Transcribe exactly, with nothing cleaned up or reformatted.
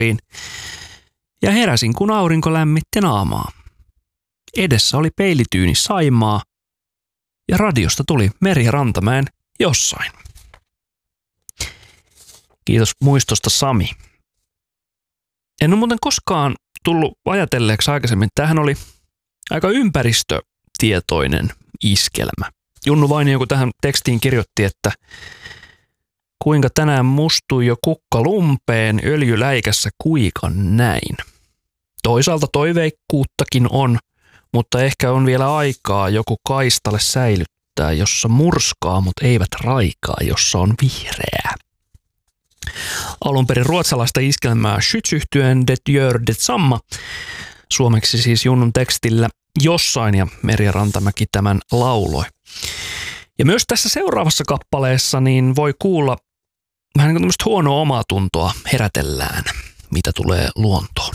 naapuriin ja heräsin, kun aurinko lämmitti naamaa. Edessä oli peilityyni Saimaa ja radiosta tuli Merja Rantamäen Jossain. Kiitos muistosta, Sami. En ole muuten koskaan tullut ajatelleeksi aikaisemmin, että tämähän oli aika ympäristötietoinen iskelmä. Junnu Vainio, kun tähän tekstiin kirjoitti, että kuinka tänään mustui jo kukka lumpeen, öljyläikässä kuikan näin. Toisaalta toiveikkuuttakin on, mutta ehkä on vielä aikaa joku kaistalle säilyttää, jossa murskaa, mutta eivät raikaa, jossa on vihreää. Alun perin ruotsalaista iskelmää Skytsyhtyen Det gör detsamma, suomeksi siis Junnun tekstillä Jossain, ja Merja Rantamäki tämän lauloi. Ja myös tässä seuraavassa kappaleessa niin voi kuulla vähän niin kuin tämmöistä huonoa omaa tuntoa herätellään, mitä tulee luontoon.